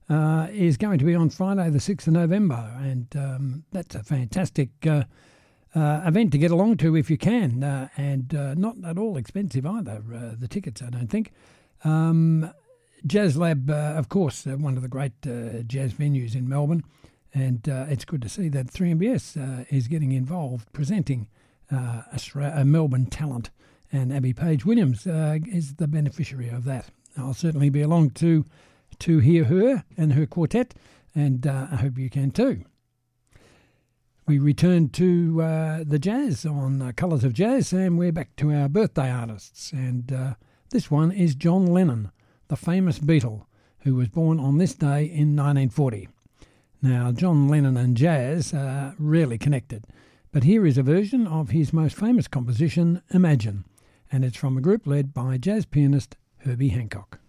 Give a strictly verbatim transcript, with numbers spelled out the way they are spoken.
uh, is going to be on Friday the sixth of November, and um, that's a fantastic uh, uh, event to get along to if you can, uh, and uh, not at all expensive either, uh, the tickets, I don't think. Um, Jazz Lab, uh, of course, uh, one of the great uh, jazz venues in Melbourne, and uh, it's good to see that three M B S uh, is getting involved, presenting uh, a, a Melbourne talent, and Abby Page Williams uh, is the beneficiary of that. I'll certainly be along to to hear her and her quartet, and uh, I hope you can too. We return to uh, the jazz on uh, Colours of Jazz, and we're back to our birthday artists, and uh, this one is John Lennon, the famous Beatle, who was born on this day in nineteen forty. Now, John Lennon and jazz are rarely connected, but here is a version of his most famous composition, Imagine, and it's from a group led by jazz pianist Herbie Hancock.